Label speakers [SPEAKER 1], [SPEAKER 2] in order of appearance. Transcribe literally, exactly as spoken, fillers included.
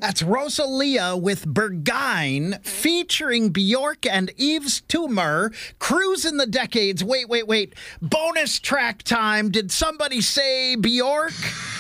[SPEAKER 1] That's Rosalia with Berghain, featuring Bjork and Yves Tumor. Cruise in the Decades. Wait, wait, wait. Bonus track time. Did somebody say Bjork?